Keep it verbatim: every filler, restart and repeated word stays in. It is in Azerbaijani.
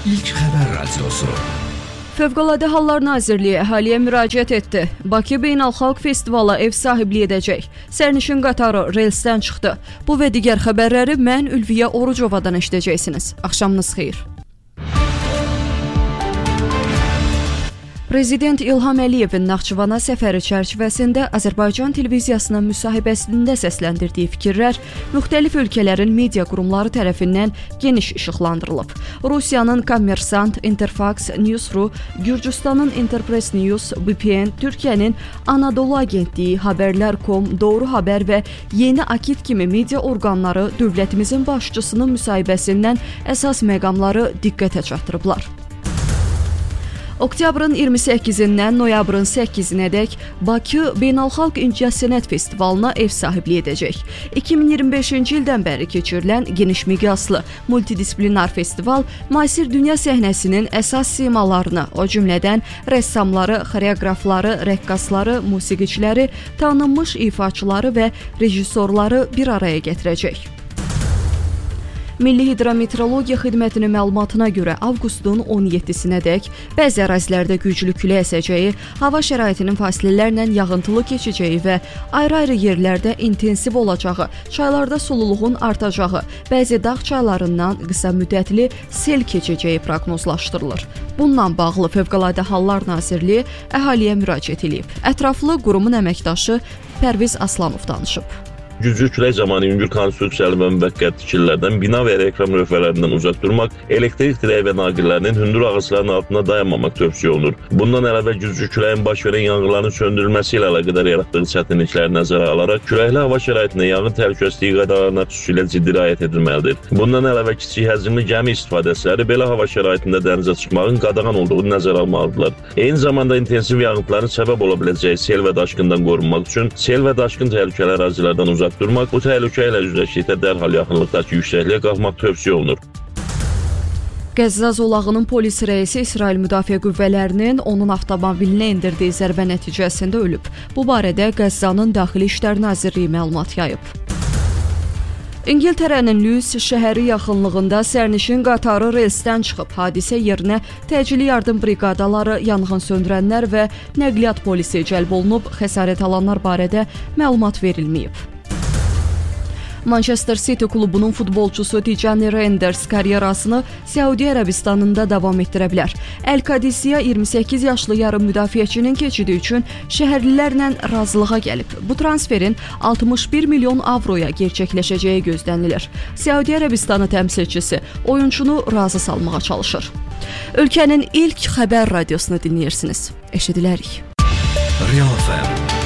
İlk Xəbər Radiosu. Fövqəladə Hallar Nazirliyi əhaliyə müraciət etdi. Bakı Beynəlxalq Festivala ev sahibliyi edəcək. Sərnişin qatarı relsdən çıxdı. Bu və digər xəbərləri mən Ülviyə Orucovadan eşidəcəksiniz. Axşamınız xeyir. Prezident İlham Əliyevin Naxçıvana səfəri çərçivəsində Azərbaycan televiziyasının müsahibəsində səsləndirdiyi fikirlər müxtəlif ölkələrin media qurumları tərəfindən geniş işıqlandırılıb. Rusiyanın Kommersant, Interfax, News.ru, Gürcüstanın Interpress News, B P N, Türkiyənin Anadolu Agentliyi, Haberler nöqtə com, Doğru Haber və Yeni Akit kimi media orqanları dövlətimizin başçısının müsahibəsindən əsas məqamları diqqətə çatdırıblar. Oktyabrın iyirmi səkkizindən noyabrın səkkizinədək Bakı Beynəlxalq İncəsənət Festivalına ev sahibliyi edəcək. iki min iyirmi beşinci ildən bəri keçirilən geniş miqyaslı multidisiplinar festival müasir dünya səhnəsinin əsas simalarını, o cümlədən rəssamları, xoreoqrafları, rəqqasları, musiqiçiləri, tanınmış ifaçıları və rejissorları bir araya gətirəcək. Milli Hidrometeorologiya Xidmətinin məlumatına görə avqustun on yeddisinədək bəzi ərazilərdə güclü külək əsəcəyi, hava şəraitinin fasilələrlə yağıntılı keçəcəyi və ayrı-ayrı yerlərdə intensiv olacağı, çaylarda sululuğun artacağı, bəzi dağ çaylarından qısa müddətli sel keçəcəyi proqnozlaşdırılır. Bununla bağlı Fövqəladə Hallar Nazirliyi əhaliyə müraciət edib. Ətraflı qurumun əməkdaşı Pərviz Aslanov danışıb. Güclü külək zamanı yüngül konstruksiyalı və müvəqqəti tikililərdən, bina və reklam lövhələrindən uzaq durmaq, elektrik dirək və naqillərinin hündür ağacların altında dayanmamaq tövsiyə olunur. Bundan əlavə güclü küləyin baş verən yanğınların söndürülməsi ilə əlaqədar yaratdığı çətinlikləri nəzərə alaraq, küləkli hava şəraitində yanğın təhlükəsizliyi qaydalarına xüsusilə ciddi riayət edilməlidir. Bundan əlavə kiçik həcmli gəmi istifadəçiləri belə hava şəraitində dənizə çıxmağın qadağan olduğunu nəzərə almalıdırlar. Eyni zamanda intensiv yağıntıların səbəb ola biləcəyi sel və daşqından qorunmaq üçün sel və daşqın təhlükəli ərazilərdən uzaq durmaq, bu təhlükə ilə üzləşdikdə dərhal yaxınlıqdakı yüksəkliyə qalxmaq tövsiyə olunur. Qəzza zolağının polis rəisi İsrail Müdafiə Qüvvələrinin onun avtomobilinə endirdiyi zərbə nəticəsində ölüb. Bu barədə Qəzzanın Daxili İşlər Nazirliyi məlumat yayıb. İngiltərənin Lewis şəhəri yaxınlığında sərnişin qatarı relsdən çıxıb. Hadisə yerinə təcili yardım briqadaları, yanğın söndürənlər və nəqliyyat polisi cəlb olunub. Xəsarət alanlar barədə məlumat verilməyib. Manchester City klubunun futbolçusu Tijani Reinders karyerasını Səudiyyə Ərəbistanında davam etdirə bilər. El-Qadisiya iyirmi səkkiz yaşlı yarım müdafiəçinin keçidi üçün şəhərlilərlə razılığa gəlib. Bu transferin altmış bir milyon avroya gerçəkləşəcəyi gözlənilir. Səudiyyə Ərəbistanı təmsilçisi oyunçunu razı salmağa çalışır. Ölkənin ilk xəbər radiosunu dinləyirsiniz. Eşidilərik. Real F M